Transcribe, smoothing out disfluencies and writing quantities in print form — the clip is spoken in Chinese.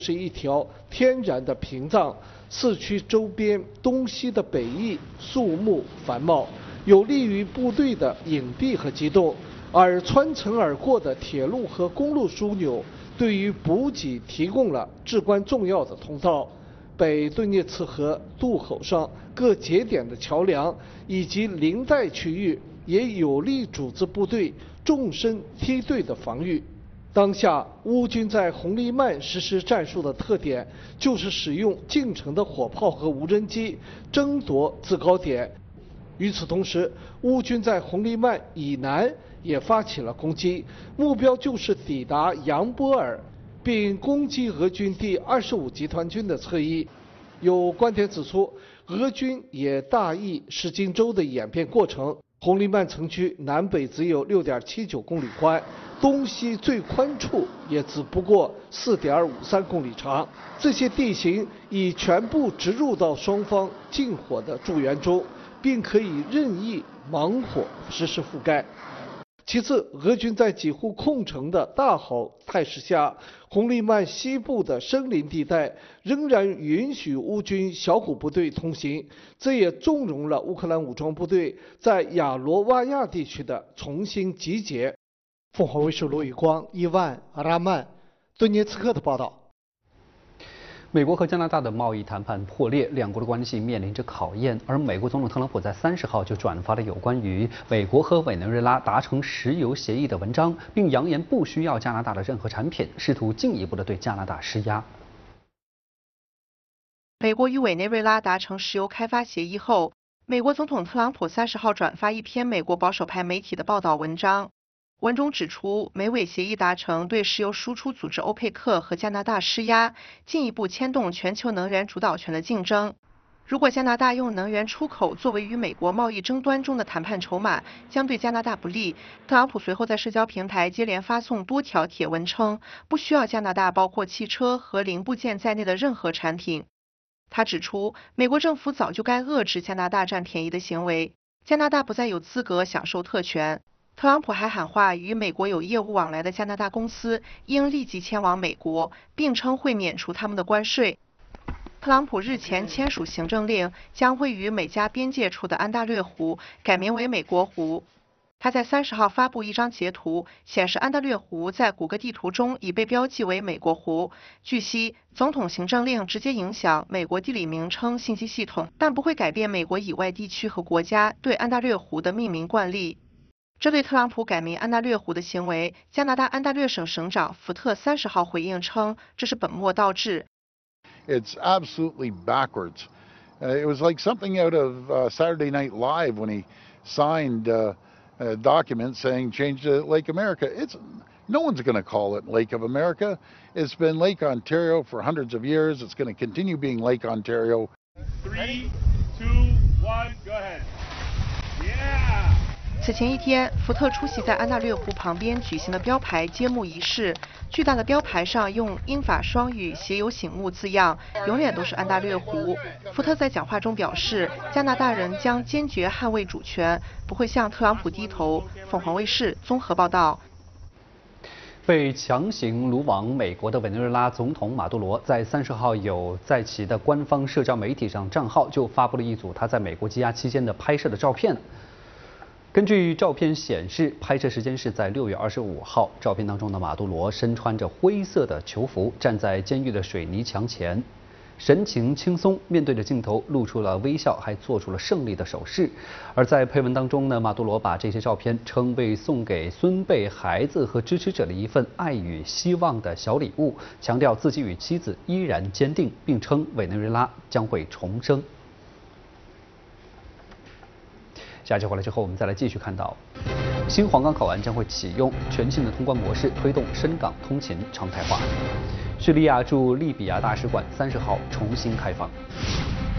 是一条天然的屏障，市区周边东西的北翼树木繁茂，有利于部队的隐蔽和机动。而穿城而过的铁路和公路枢纽，对于补给提供了至关重要的通道。北顿涅茨河渡口上各节点的桥梁以及临带区域，也有力组织部队纵深梯队的防御。当下，乌军在红利曼实施战术的特点，就是使用近程的火炮和无人机争夺制高点。与此同时，乌军在红利曼以南也发起了攻击，目标就是抵达扬波尔，并攻击俄军第25集团军的侧翼。有观点指出，俄军也大意是荆州的演变过程。红利曼城区南北只有6.79公里宽，东西最宽处也只不过4.53公里长。这些地形已全部植入到双方近火的驻援中，并可以任意猛火实施覆盖。其次，俄军在几乎空城的大好态势下，红利曼西部的森林地带仍然允许乌军小股部队通行，这也纵容了乌克兰武装部队在亚罗瓦亚地区的重新集结。凤凰卫视罗宇光、伊万、阿拉曼、顿涅茨克的报道。 美国和加拿大的贸易谈判破裂，两国的关系面临着考验。而美国总统特朗普在30号就转发了有关于美国和委内瑞拉达成石油协议的文章，并扬言不需要加拿大的任何产品，试图进一步的对加拿大施压。 美国与委内瑞拉达成石油开发协议后，美国总统特朗普30号转发一篇美国保守派媒体的报道文章。文中指出，美委协议达成对石油输出组织欧佩克和加拿大施压，进一步牵动全球能源主导权的竞争。如果加拿大用能源出口作为与美国贸易争端中的谈判筹码，将对加拿大不利。特朗普随后在社交平台接连发送多条帖文称，不需要加拿大包括汽车和零部件在内的任何产品。他指出，美国政府早就该遏制加拿大占便宜的行为，加拿大不再有资格享受特权。特朗普还喊话，与美国有业务往来的加拿大公司应立即迁往美国，并称会免除他们的关税。特朗普日前签署行政令，将位于美加边界处的安大略湖改名为美国湖。他在30号发布一张截图，显示安大略湖在谷歌地图中已被标记为美国湖。据悉，总统行政令直接影响美国地理名称信息系统，但不会改变美国以外地区和国家对安大略湖的命名惯例。这对特朗普改名安大略湖的行为，加拿大安大略省省长福特30号回应称，这是本末倒置。 It's absolutely backwards. It was like something out of Saturday Night Live when he signed a document saying change to Lake America. No one's going to call it Lake of America. It's been Lake Ontario for hundreds of years. It's going to continue being Lake Ontario. 3, 2, 1, go ahead. Yeah. 此前一天，福特出席在安大略湖旁边举行的标牌揭幕仪式。巨大的标牌上用英法双语写有醒目字样，永远都是安大略湖。福特在讲话中表示，加拿大人将坚决捍卫主权，不会向特朗普低头。凤凰卫视综合报道。 被强行掳往美国的委内瑞拉总统马杜罗，在30号在其的官方社交媒体上账号就发布了一组他在美国羁押期间的拍摄的照片。根据照片显示，拍摄时间是在6月25号。照片当中的马杜罗身穿着灰色的囚服，站在监狱的水泥墙前，神情轻松，面对着镜头露出了微笑，还做出了胜利的手势。而在配文当中呢，马杜罗把这些照片称为送给孙辈、孩子和支持者的一份爱与希望的小礼物，强调自己与妻子依然坚定，并称委内瑞拉将会重生。下节回来之后，我们再来继续看到，新皇岗口岸将会启用全新的通关模式，推动深港通勤常态化。叙利亚驻利比亚大使馆30号重新开放。